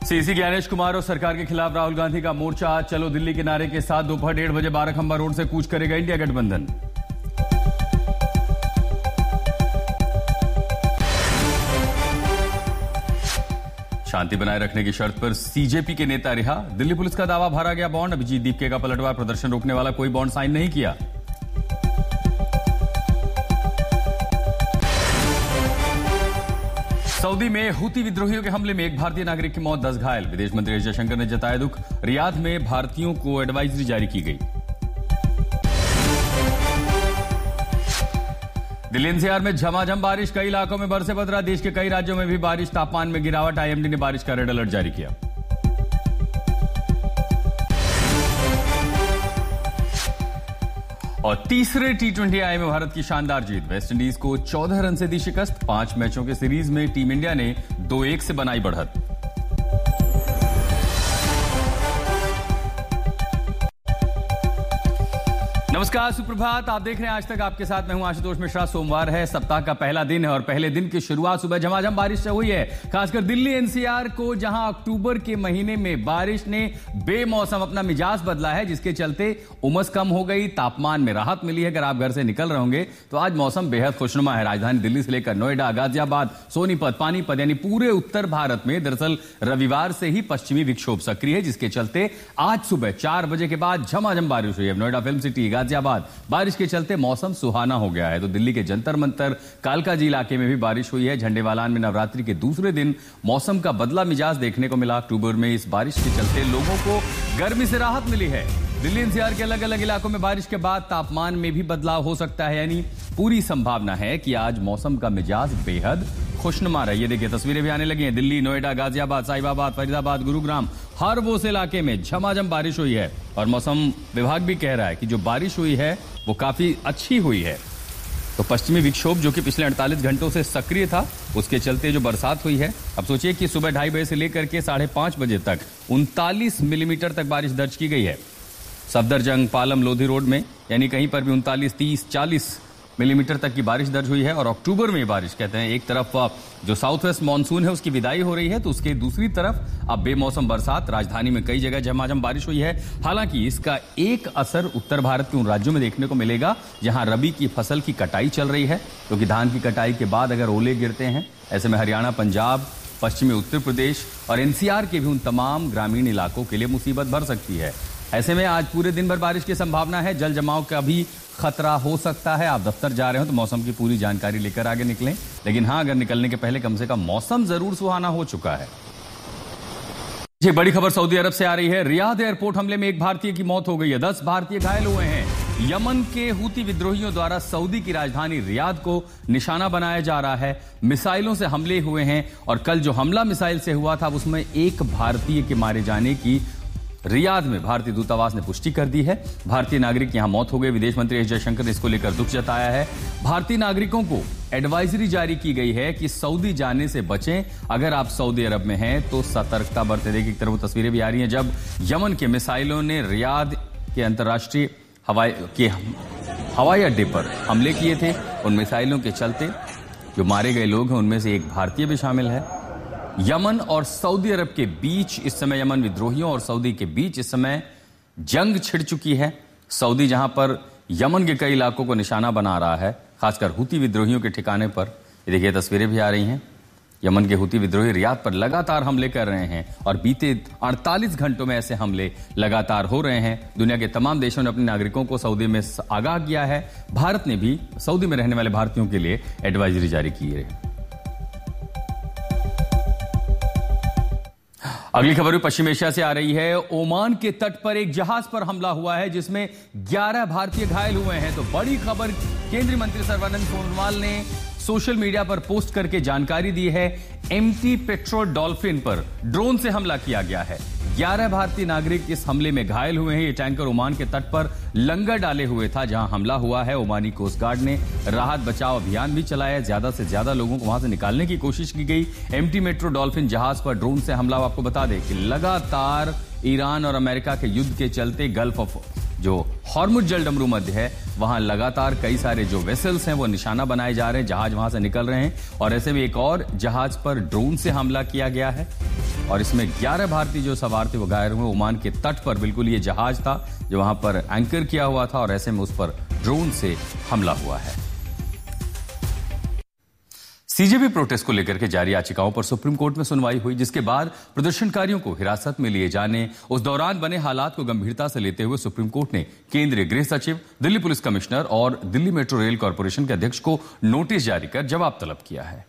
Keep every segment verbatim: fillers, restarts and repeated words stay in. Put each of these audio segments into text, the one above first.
CC Gyanesh Kumar और सरकार के खिलाफ राहुल गांधी का मोर्चा आज चलो दिल्ली के नारे के साथ दोपहर डेढ़ बजे बाराखंबा रोड से कूच करेगा इंडिया गठबंधन। शांति बनाए रखने की शर्त पर सीजेपी के नेता रिहा। दिल्ली पुलिस का दावा भरा गया बॉन्ड। अभिजीत दीपके का पलटवार। प्रदर्शन रोकने वाला कोई बॉन्ड साइन नहीं किया। सऊदी में हूती विद्रोहियों के हमले में एक भारतीय नागरिक की मौत, दस घायल। विदेश मंत्री एस जयशंकर ने जताया दुख। रियाद में भारतीयों को एडवाइजरी जारी की गई। दिल्ली एनसीआर में झमाझम बारिश, कई इलाकों में बरसे बदरा। देश के कई राज्यों में भी बारिश, तापमान में गिरावट। आईएमडी ने बारिश का रेड अलर्ट जारी किया। और तीसरे टी ट्वेंटी आई में भारत की शानदार जीत। वेस्टइंडीज को चौदह रन से दी शिकस्त। पांच मैचों के सीरीज में टीम इंडिया ने दो एक से बनाई बढ़त। नमस्कार, सुप्रभात। आप देख रहे हैं आज तक। आपके साथ मैं हूं आशुतोष मिश्रा। सोमवार है, सप्ताह का पहला दिन है और पहले दिन की शुरुआत सुबह झमाझम बारिश से हुई है। खासकर दिल्ली एनसीआर को, जहां अक्टूबर के महीने में बारिश ने बेमौसम अपना मिजाज बदला है, जिसके चलते उमस कम हो गई, तापमान में राहत मिली है। अगर आप घर से निकल रहे होंगे तो आज मौसम बेहद खुशनुमा है। राजधानी दिल्ली से लेकर नोएडा, गाजियाबाद, सोनीपत, पानीपत यानी पूरे उत्तर भारत में दरअसल रविवार से ही पश्चिमी विक्षोभ सक्रिय है, जिसके चलते आज सुबह चार बजे के बाद झमाझम बारिश हुई है। नोएडा, फिल्म सिटी, गाजियाबाद बारिश के चलते मौसम सुहाना हो गया है। तो दिल्ली के जंतर मंतर, कालकाजी इलाके में भी बारिश हुई है। झंडेवालान में नवरात्रि के दूसरे दिन मौसम का बदला मिजाज देखने को मिला। अक्टूबर में इस बारिश के चलते लोगों को गर्मी से राहत मिली है। दिल्ली एनसीआर के अलग अलग इलाकों में बारिश के बाद तापमान में भी बदलाव हो सकता है, यानी पूरी संभावना है कि आज मौसम का मिजाज बेहद खुशनुमा रहा। ये देखिए, तस्वीरें भी आने लगी हैं। दिल्ली, नोएडा, गाजियाबाद, साहिबाबाद, फरीदाबाद, गुरुग्राम, हर वो इलाके में झमाझम बारिश हुई है। और मौसम विभाग भी कह रहा है कि जो बारिश हुई है वो काफी अच्छी हुई है। तो पश्चिमी विक्षोभ जो कि पिछले अड़तालीस घंटों से सक्रिय था, उसके चलते जो बरसात हुई है, अब सोचिए कि सुबह ढाई बजे से लेकर के साढ़े पांच बजे तक उनतालीस मिलीमीटर तक बारिश दर्ज की गई है। सफदरजंग, पालम, लोधी रोड में यानी कहीं पर भी उनतालीस, तीस, चालीस मिलीमीटर तक की बारिश दर्ज हुई है। और अक्टूबर में बारिश, कहते हैं एक तरफ जो साउथ वेस्ट मानसून है उसकी विदाई हो रही है, तो उसके दूसरी तरफ अब बेमौसम बरसात। राजधानी में कई जगह झमाझम बारिश हुई है। हालांकि इसका एक असर उत्तर भारत के उन राज्यों में देखने को मिलेगा जहां रबी की फसल की कटाई चल रही है, क्योंकि तो धान की कटाई के बाद अगर ओले गिरते हैं, ऐसे में हरियाणा, पंजाब, पश्चिमी उत्तर प्रदेश और एनसीआर के भी उन तमाम ग्रामीण इलाकों के लिए मुसीबत बढ़ सकती है। ऐसे में आज पूरे दिन भर बारिश की संभावना है। जल जमाव का भी खतरा हो सकता है। आप दफ्तर जा रहे हो तो मौसम की पूरी जानकारी लेकर आगे निकलें। लेकिन हां, अगर निकलने के पहले कम से कम मौसम जरूर सुहाना हो चुका है। ये बड़ी खबर सऊदी अरब से आ रही है। रियाद एयरपोर्ट हमले में एक भारतीय की मौत हो गई है, दस भारतीय घायल हुए हैं। यमन के हूती विद्रोहियों द्वारा सऊदी की राजधानी रियाद को निशाना बनाया जा रहा है। मिसाइलों से हमले हुए हैं और कल जो हमला मिसाइल से हुआ था उसमें एक भारतीय के मारे जाने की रियाद में भारतीय दूतावास ने पुष्टि कर दी है। भारतीय नागरिक यहां मौत हो गई। विदेश मंत्री एस जयशंकर ने इसको लेकर दुख जताया है। भारतीय नागरिकों को एडवाइजरी जारी की गई है कि सऊदी जाने से बचें। अगर आप सऊदी अरब में हैं तो सतर्कता बरतें। देखिए, एक तरफ तस्वीरें भी आ रही हैं जब यमन के मिसाइलों ने रियाद के अंतर्राष्ट्रीय हवाई के हवाई अड्डे पर हमले किए थे। उन मिसाइलों के चलते जो मारे गए लोग हैं उनमें से एक भारतीय भी शामिल है। यमन और सऊदी अरब के बीच इस समय, यमन विद्रोहियों और सऊदी के बीच इस समय जंग छिड़ चुकी है। सऊदी जहां पर यमन के कई इलाकों को निशाना बना रहा है, खासकर हूती विद्रोहियों के ठिकाने पर। ये देखिए, तस्वीरें भी आ रही हैं। यमन के हूती विद्रोही रियाद पर लगातार हमले कर रहे हैं और बीते अड़तालीस घंटों में ऐसे हमले लगातार हो रहे हैं। दुनिया के तमाम देशों ने अपने नागरिकों को सऊदी में आगाह किया है। भारत ने भी सऊदी में रहने वाले भारतीयों के लिए एडवाइजरी जारी की है। अगली खबर भी पश्चिम एशिया से आ रही है। ओमान के तट पर एक जहाज पर हमला हुआ है जिसमें ग्यारह भारतीय घायल हुए हैं। तो बड़ी खबर केंद्रीय मंत्री सर्बानंद सोनोवाल ने सोशल मीडिया पर पोस्ट करके जानकारी दी है। एमटी पेट्रोल डॉल्फिन पर ड्रोन से हमला किया गया है। ग्यारह भारतीय नागरिक इस हमले में घायल हुए हैं। ये टैंकर ओमान के तट पर लंगर डाले हुए था जहां हमला हुआ है। ओमानी कोस्ट गार्ड ने राहत बचाव अभियान भी चलाया। ज्यादा से ज्यादा लोगों को वहां से निकालने की कोशिश की गई। एमटी मेट्रो डॉल्फिन जहाज पर ड्रोन से हमला, आपको बता दें कि लगातार ईरान और अमेरिका के युद्ध के चलते गल्फ ऑफ जो हॉर्मुज जलडमरू मध्य है वहां लगातार कई सारे जो वेसल्स हैं वो निशाना बनाए जा रहे हैं, जहाज वहां से निकल रहे हैं और ऐसे में एक और जहाज पर ड्रोन से हमला किया गया है। और इसमें ग्यारह भारतीय जो सवार थे वो घायल हुए। ओमान के तट पर बिल्कुल ये जहाज था जो वहां पर एंकर किया हुआ था और ऐसे में उस पर ड्रोन से हमला हुआ है। सीजेपी प्रोटेस्ट को लेकर के जारी याचिकाओं पर सुप्रीम कोर्ट में सुनवाई हुई, जिसके बाद प्रदर्शनकारियों को हिरासत में लिए जाने, उस दौरान बने हालात को गंभीरता से लेते हुए सुप्रीम कोर्ट ने केंद्रीय गृह सचिव, दिल्ली पुलिस कमिश्नर और दिल्ली मेट्रो रेल कॉरपोरेशन के अध्यक्ष को नोटिस जारी कर जवाब तलब किया है।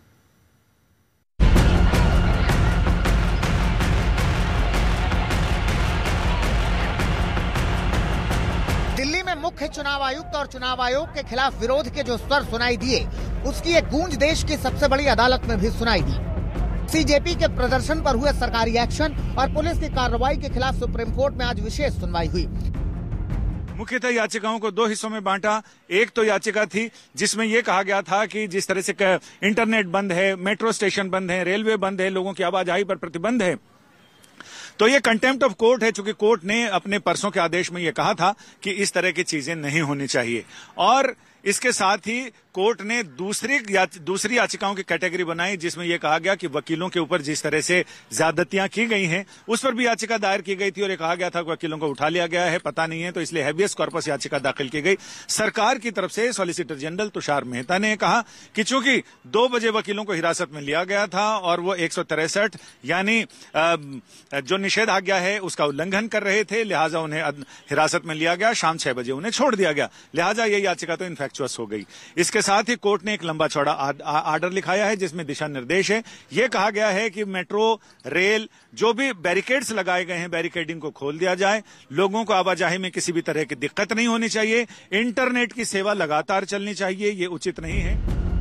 दिल्ली में मुख्य चुनाव आयुक्त और चुनाव आयोग के खिलाफ विरोध के जो स्वर सुनाई दिए, उसकी एक गूंज देश की सबसे बड़ी अदालत में भी सुनाई दी। सीजेपी के प्रदर्शन पर हुए सरकारी एक्शन और पुलिस की कार्रवाई के खिलाफ सुप्रीम कोर्ट में आज विशेष सुनवाई हुई। मुख्यतः याचिकाओं को दो हिस्सों में बांटा। एक तो याचिका थी जिसमें यह कहा गया था कि जिस तरह से इंटरनेट बंद है, मेट्रो स्टेशन बंद है, रेलवे बंद है, लोगों की आवाजाही पर प्रतिबंध है, तो ये कंटेम्प्ट ऑफ कोर्ट है, चूंकि कोर्ट ने अपने परसों के आदेश में ये कहा था कि इस तरह की चीजें नहीं होनी चाहिए। और इसके साथ ही कोर्ट ने दूसरी या, दूसरी याचिकाओं की कैटेगरी बनाई जिसमें यह कहा गया कि वकीलों के ऊपर जिस तरह से ज्यादतियां की गई हैं उस पर भी याचिका दायर की गई थी और ये कहा गया था कि वकीलों को उठा लिया गया है, पता नहीं है, तो इसलिए हैबियस कॉर्पस याचिका दाखिल की गई। सरकार की तरफ से सॉलिसिटर जनरल तुषार मेहता ने कहा कि चूंकि दो बजे वकीलों को हिरासत में लिया गया था और वो एक सौ तिरसठ यानी जो निषेधाज्ञा है उसका उल्लंघन कर रहे थे, लिहाजा उन्हें हिरासत में लिया गया, शाम छह बजे उन्हें छोड़ दिया गया, लिहाजा यह याचिका तो इनफैक्चुअस हो गई। इसके साथ ही कोर्ट ने एक लंबा चौड़ा आर्डर लिखाया है जिसमें दिशा निर्देश है। यह कहा गया है कि मेट्रो, रेल, जो भी बैरिकेड्स लगाए गए हैं, बैरिकेडिंग को खोल दिया जाए, लोगों को आवाजाही में किसी भी तरह की दिक्कत नहीं होनी चाहिए, इंटरनेट की सेवा लगातार चलनी चाहिए, यह उचित नहीं है।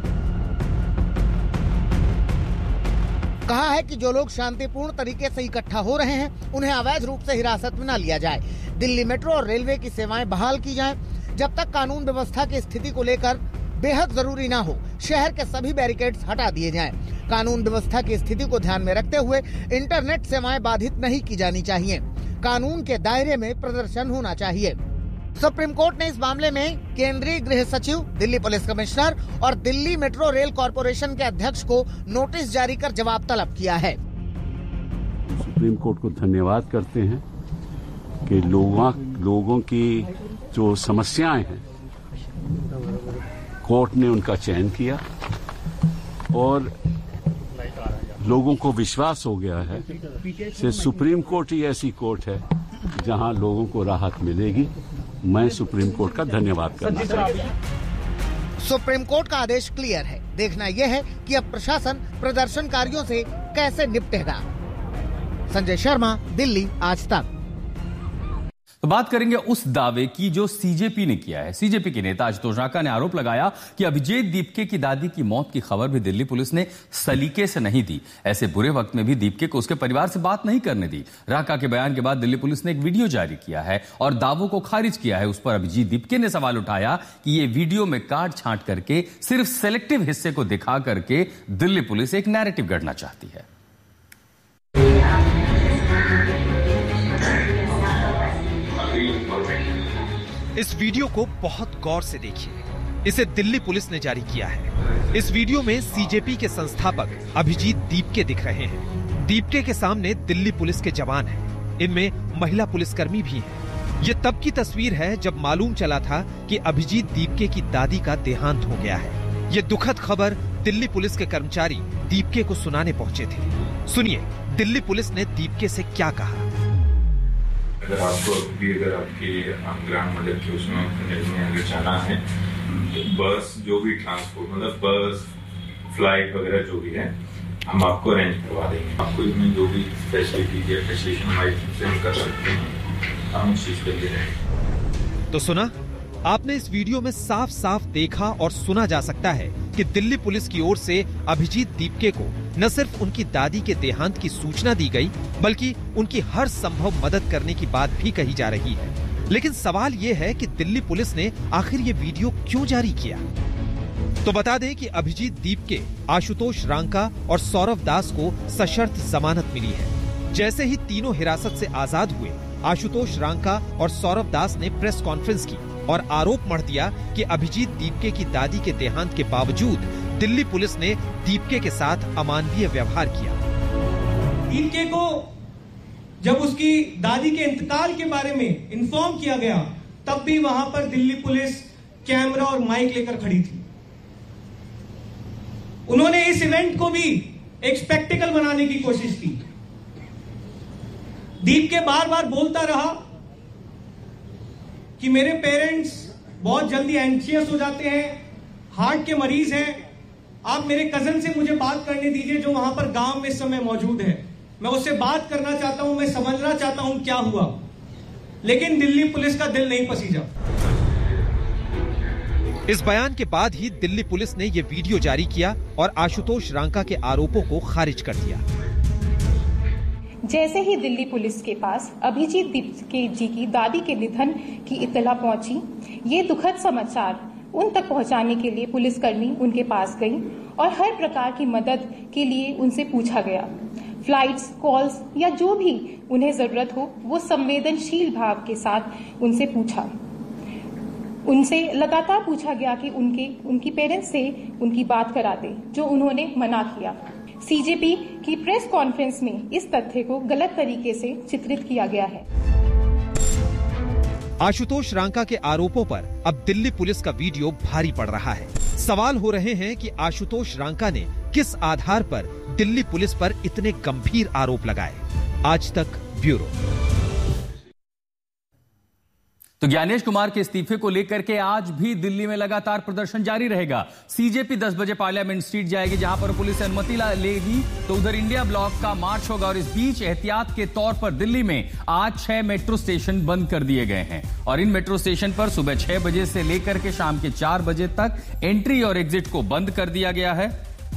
कहा है कि जो लोग शांतिपूर्ण तरीके से इकट्ठा हो रहे हैं उन्हें अवैध रूप से हिरासत में न लिया जाए। दिल्ली मेट्रो और रेलवे की सेवाएं बहाल की जाएं। जब तक कानून व्यवस्था की स्थिति को लेकर बेहद जरूरी ना हो, शहर के सभी बैरिकेड्स हटा दिए जाएं। कानून व्यवस्था की स्थिति को ध्यान में रखते हुए इंटरनेट सेवाएं बाधित नहीं की जानी चाहिए। कानून के दायरे में प्रदर्शन होना चाहिए। सुप्रीम कोर्ट ने इस मामले में केंद्रीय गृह सचिव, दिल्ली पुलिस कमिश्नर और दिल्ली मेट्रो रेल कॉरपोरेशन के अध्यक्ष को नोटिस जारी कर जवाब तलब किया है। सुप्रीम कोर्ट को धन्यवाद करते हैं कि लोगों लोगों की जो समस्याएं हैं कोर्ट ने उनका चयन किया और लोगों को विश्वास हो गया है कि सुप्रीम कोर्ट ही ऐसी कोर्ट है जहां लोगों को राहत मिलेगी। मैं सुप्रीम कोर्ट का धन्यवाद करना चाहता हूं। सुप्रीम कोर्ट का आदेश क्लियर है, देखना यह है कि अब प्रशासन प्रदर्शनकारियों से कैसे निपटेगा। संजय शर्मा, दिल्ली आज तक। तो बात करेंगे उस दावे की जो सीजेपी ने किया है। सीजेपी के नेता आशुतोष रांका ने आरोप लगाया कि अभिजीत दीपके की दादी की मौत की खबर भी दिल्ली पुलिस ने सलीके से नहीं दी। ऐसे बुरे वक्त में भी दीपके को उसके परिवार से बात नहीं करने दी। रांका के बयान के बाद दिल्ली पुलिस ने एक वीडियो जारी किया है और दावों को खारिज किया है। उस पर अभिजीत दीपके ने सवाल उठाया कि ये वीडियो में काट छांट करके सिर्फ सेलेक्टिव हिस्से को दिखा करके दिल्ली पुलिस एक नैरेटिव गढ़ना चाहती है। इस वीडियो को बहुत गौर से देखिए। इसे दिल्ली पुलिस ने जारी किया है। इस वीडियो में सीजेपी के संस्थापक अभिजीत दीपके दिख रहे हैं। दीपके के सामने दिल्ली पुलिस के जवान हैं। इनमें महिला पुलिसकर्मी भी हैं। ये तब की तस्वीर है जब मालूम चला था कि अभिजीत दीपके की दादी का देहांत हो गया है। ये दुखद खबर दिल्ली पुलिस के कर्मचारी दीपके को सुनाने पहुंचे थे। सुनिए दिल्ली पुलिस ने दीपके से क्या कहा। अगर आपको भी अगर आपके ग्राम मदद के उसमें में अगर जाना है, बस जो भी ट्रांसपोर्ट मतलब बस, फ्लाइट वगैरह जो भी है, हम आपको अरेंज करवा देंगे। आपको इसमें जो भी फैसिलिटी या फैसिलिटेशन हमारी कर सकते हैं, हम उस चीज के लिए रहेंगे। तो सुना आपने, इस वीडियो में साफ साफ देखा और सुना जा सकता है कि दिल्ली पुलिस की ओर से अभिजीत दीपके को न सिर्फ उनकी दादी के देहांत की सूचना दी गई, बल्कि उनकी हर संभव मदद करने की बात भी कही जा रही है। लेकिन सवाल ये है कि दिल्ली पुलिस ने आखिर ये वीडियो क्यों जारी किया। तो बता दें कि अभिजीत दीपके, आशुतोष रांका और सौरव दास को सशर्त जमानत मिली है। जैसे ही तीनों हिरासत से आजाद हुए, आशुतोष रांका और सौरव दास ने प्रेस कॉन्फ्रेंस की और आरोप मढ़ दिया कि अभिजीत दीपके की दादी के देहांत के बावजूद दिल्ली पुलिस ने दीपके के साथ अमानवीय व्यवहार किया। दीपके को जब उसकी दादी के इंतकाल के बारे में इन्फॉर्म किया गया, तब भी वहां पर दिल्ली पुलिस कैमरा और माइक लेकर खड़ी थी। उन्होंने इस इवेंट को भी एक स्पेक्टिकल बनाने की कोशिश की। दीपके बार बार बोलता रहा कि मेरे पेरेंट्स बहुत जल्दी एंशियस हो जाते हैं, हार्ट के मरीज हैं, आप मेरे कजन से मुझे बात करने दीजिए जो वहां पर गांव में इस समय मौजूद है, मैं उससे बात करना चाहता हूं, मैं समझना चाहता हूं क्या हुआ। लेकिन दिल्ली पुलिस का दिल नहीं पसीजा। इस बयान के बाद ही दिल्ली पुलिस ने यह वीडियो जारी किया और आशुतोष रांका के आरोपों को खारिज कर दिया। जैसे ही दिल्ली पुलिस के पास अभिजीत दीपके जी की दादी के निधन की इत्तला पहुंची, ये दुखद समाचार उन तक पहुंचाने के लिए पुलिसकर्मी उनके पास गई और हर प्रकार की मदद के लिए उनसे पूछा गया। फ्लाइट्स, कॉल्स या जो भी उन्हें जरूरत हो वो संवेदनशील भाव के साथ उनसे पूछा। उनसे लगातार पूछा गया कि उनके उनकी पेरेंट्स से उनकी बात करा दे, जो उन्होंने मना किया। सीजेपी की प्रेस कॉन्फ्रेंस में इस तथ्य को गलत तरीके से चित्रित किया गया है। आशुतोष रांका के आरोपों पर अब दिल्ली पुलिस का वीडियो भारी पड़ रहा है। सवाल हो रहे हैं कि आशुतोष रांका ने किस आधार पर दिल्ली पुलिस पर इतने गंभीर आरोप लगाए। आज तक ब्यूरो। तो ज्ञानेश कुमार के इस्तीफे को लेकर के आज भी दिल्ली में लगातार प्रदर्शन जारी रहेगा। सीजेपी दस बजे पार्लियामेंट स्ट्रीट जाएगी, जहां पर पुलिस से अनुमति लेगी, तो उधर इंडिया ब्लॉक का मार्च होगा। और इस बीच एहतियात के तौर पर दिल्ली में आज छह मेट्रो स्टेशन बंद कर दिए गए हैं और इन मेट्रो स्टेशन पर सुबह छह बजे से लेकर के शाम के चार बजे तक एंट्री और एग्जिट को बंद कर दिया गया है।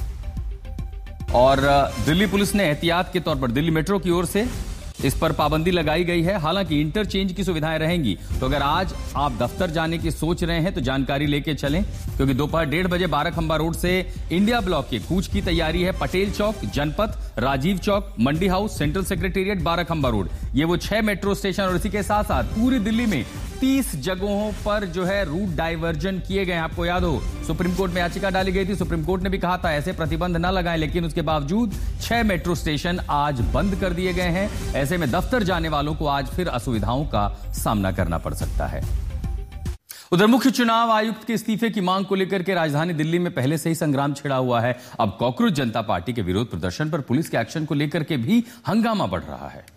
और दिल्ली पुलिस ने एहतियात के तौर पर दिल्ली मेट्रो की ओर से इस पर पाबंदी लगाई गई है। हालांकि इंटरचेंज की सुविधाएं रहेंगी, तो अगर आज आप दफ्तर जाने की सोच रहे हैं तो जानकारी लेके चलें, क्योंकि दोपहर डेढ़ बजे बाराखंबा रोड से इंडिया ब्लॉक के कूच की तैयारी है। पटेल चौक, जनपथ, राजीव चौक, मंडी house, central secretariat, Barakhamba road, ये वो छह मेट्रो स्टेशन और इसी के साथ साथ पूरी दिल्ली में तीस जगहों पर जो है रूट डाइवर्जन किए गए। आपको याद हो सुप्रीम कोर्ट में याचिका डाली गई थी, सुप्रीम कोर्ट ने भी कहा था ऐसे प्रतिबंध न लगाएं, लेकिन उसके बावजूद छह मेट्रो स्टेशन आज बंद कर दिए गए हैं। ऐसे में दफ्तर जाने वालों को आज फिर असुविधाओं का सामना करना पड़ सकता है। उधर मुख्य चुनाव आयुक्त के इस्तीफे की मांग को लेकर के राजधानी दिल्ली में पहले से ही संग्राम छिड़ा हुआ है। अब कॉकरोच जनता पार्टी के विरोध प्रदर्शन पर पुलिस के एक्शन को लेकर के भी हंगामा बढ़ रहा है।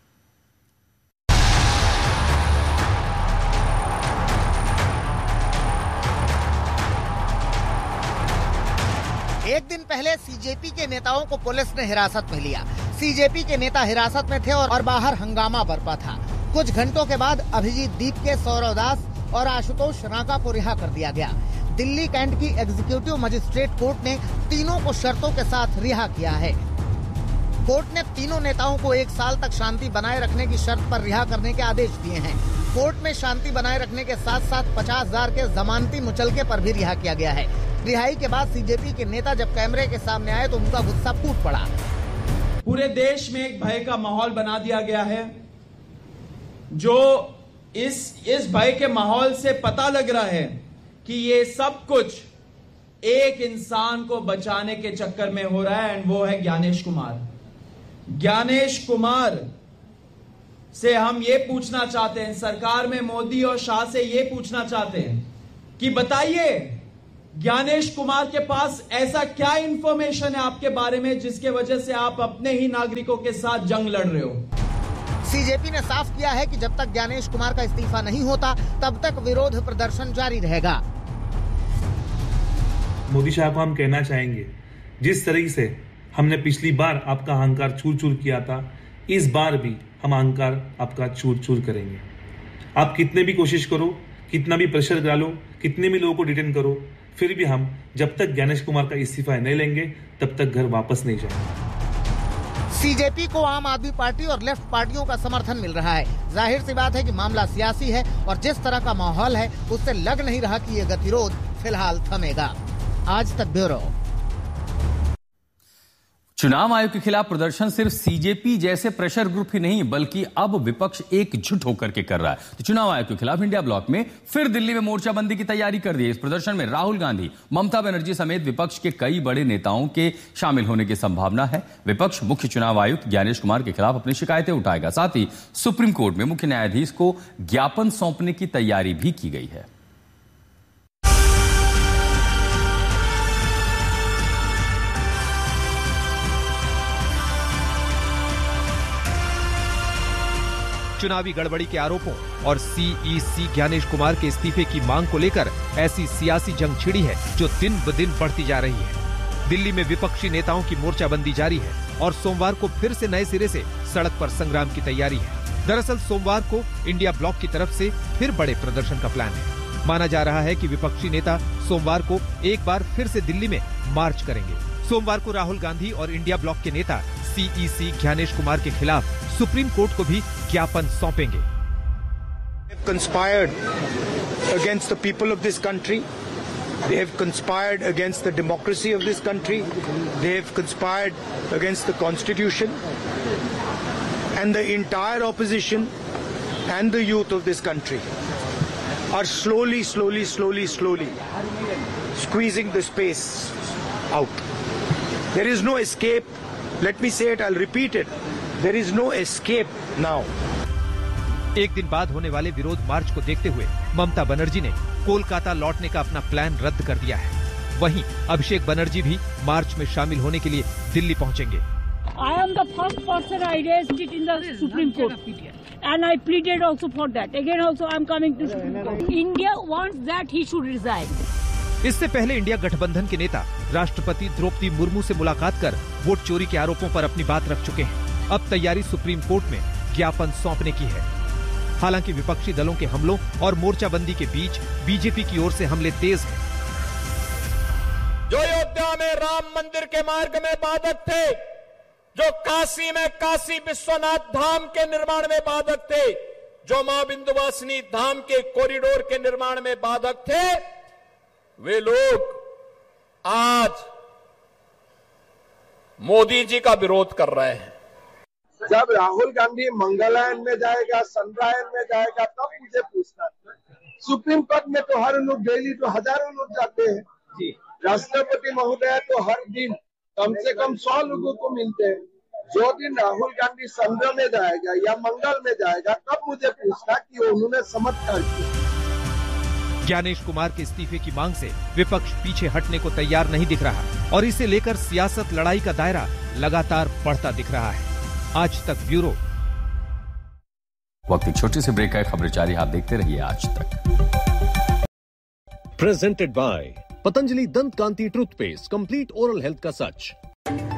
एक दिन पहले सीजेपी के नेताओं को पुलिस ने हिरासत में लिया। सीजेपी के नेता हिरासत में थे और, और बाहर हंगामा बरपा था। कुछ घंटों के बाद अभिजीत दीपके, सौरव दास और आशुतोष रांका को रिहा कर दिया गया। दिल्ली कैंट की एग्जीक्यूटिव मजिस्ट्रेट कोर्ट ने तीनों को शर्तों के साथ रिहा किया है। कोर्ट ने तीनों नेताओं को एक साल तक शांति बनाए रखने की शर्त पर रिहा करने के आदेश दिए हैं। कोर्ट में शांति बनाए रखने के साथ साथ पचास हजार के जमानती मुचलके पर भी रिहा किया गया है। रिहाई के बाद सीजेपी के नेता जब कैमरे के सामने आए तो उनका गुस्सा फूट पड़ा। पूरे देश में एक भय का माहौल बना दिया गया है, जो इस इस भय के माहौल से पता लग रहा है कि ये सब कुछ एक इंसान को बचाने के चक्कर में हो रहा है, एंड वो है ज्ञानेश कुमार। ज्ञानेश कुमार से हम ये पूछना चाहते हैं, सरकार में मोदी और शाह से ये पूछना चाहते हैं कि बताइए ज्ञानेश कुमार के पास ऐसा क्या इंफॉर्मेशन है आपके बारे में जिसके वजह से आप अपने ही नागरिकों के साथ जंग लड़ रहे हो। सीजेपी ने साफ किया है कि जब तक ज्ञानेश कुमार का इस्तीफा नहीं होता तब तक विरोध प्रदर्शन जारी रहेगा। मोदी साहब को हम कहना चाहेंगे, जिस तरीके से हमने पिछली बार आपका अहंकार चूर चूर किया था, इस बार भी हम अहंकार आपका चूर चूर करेंगे। आप कितने भी कोशिश करो, कितना भी प्रेशर डालो, कितने भी लोगों को डिटेन करो, फिर भी हम जब तक ज्ञानेश कुमार का इस्तीफा नहीं लेंगे तब तक घर वापस नहीं जाएंगे। सीजेपी को आम आदमी पार्टी और लेफ्ट पार्टियों का समर्थन मिल रहा है। जाहिर सी बात है कि मामला सियासी है और जिस तरह का माहौल है उससे लग नहीं रहा कि ये गतिरोध फिलहाल थमेगा। आज तक ब्यूरो। चुनाव आयोग के खिलाफ प्रदर्शन सिर्फ सीजेपी जैसे प्रेशर ग्रुप ही नहीं बल्कि अब विपक्ष एकजुट होकर के कर रहा है। तो चुनाव आयोग के खिलाफ इंडिया ब्लॉक में फिर दिल्ली में मोर्चाबंदी की तैयारी कर दी है। इस प्रदर्शन में राहुल गांधी, ममता बनर्जी समेत विपक्ष के कई बड़े नेताओं के शामिल होने की संभावना है। विपक्ष मुख्य चुनाव आयुक्त ज्ञानेश कुमार के खिलाफ अपनी शिकायतें उठाएगा। साथ ही सुप्रीम कोर्ट में मुख्य न्यायाधीश को ज्ञापन सौंपने की तैयारी भी की गई है। चुनावी गड़बड़ी के आरोपों और सीईसी ज्ञानेश कुमार के इस्तीफे की मांग को लेकर ऐसी सियासी जंग छिड़ी है जो दिन ब दिन बढ़ती जा रही है। दिल्ली में विपक्षी नेताओं की मोर्चाबंदी जारी है और सोमवार को फिर से नए सिरे से सड़क पर संग्राम की तैयारी है। दरअसल सोमवार को इंडिया ब्लॉक की तरफ से फिर बड़े प्रदर्शन का प्लान है। माना जा रहा है कि विपक्षी नेता सोमवार को एक बार फिर से दिल्ली में मार्च करेंगे। सोमवार को राहुल गांधी और इंडिया ब्लॉक के नेता सीईसी ज्ञानेश कुमार के खिलाफ सुप्रीम कोर्ट को भी ज्ञापन सौंपेंगे। Conspired against the people of this country. They have conspired against the democracy of this country. They have conspired against the constitution. And the entire opposition and the youth of this country are slowly, slowly, slowly, slowly squeezing the space out. There is no escape. Let me say it, I'll repeat it. There is no escape now. एक दिन बाद होने वाले विरोध मार्च को देखते हुए ममता बनर्जी ने कोलकाता लौटने का अपना प्लान रद्द कर दिया है। वहीं अभिषेक बनर्जी भी मार्च में शामिल होने के लिए दिल्ली पहुंचेंगे। I am the first person I raised it in the Supreme Court, and I pleaded also for that. Again also I am coming to Supreme Court. India wants that he should resign. इससे पहले India गठबंधन के नेता राष्ट्रपति द्रौपदी मुर्मू से मुलाकात कर vote चोरी के आरोपों पर अपनी बात रख चुके हैं। अब तैयारी सुप्रीम कोर्ट में ज्ञापन सौंपने की है। हालांकि विपक्षी दलों के हमलों और मोर्चाबंदी के बीच बीजेपी की ओर से हमले तेज हैं। जो अयोध्या में राम मंदिर के मार्ग में बाधक थे, जो काशी में काशी विश्वनाथ धाम के निर्माण में बाधक थे, जो मां विंध्यवासिनी धाम के कॉरिडोर के निर्माण में बाधक थे, वे लोग आज मोदी जी का विरोध कर रहे हैं। जब राहुल गांधी मंगलायन में जाएगा, संड्रायन में जाएगा, तब मुझे पूछना। सुप्रीम कोर्ट में तो हर लोग डेली तो हजारों लोग जाते हैं। राष्ट्रपति महोदय तो हर दिन कम से कम सौ लोगों को मिलते हैं। जो दिन राहुल गांधी संड्रा में जाएगा या मंगल में जाएगा, तब मुझे पूछना कि उन्होंने चमत्कार किया। ज्ञानेश कुमार के इस्तीफे की मांग से विपक्ष पीछे हटने को तैयार नहीं दिख रहा और इसे लेकर सियासत लड़ाई का दायरा लगातार बढ़ता दिख रहा है। आज तक ब्यूरो। वक्त एक छोटे से ब्रेक है, खबरें जारी, आप देखते रहिए आज तक। प्रेजेंटेड बाय पतंजलि दंत कांति टूथपेस्ट, कंप्लीट ओरल हेल्थ का सच।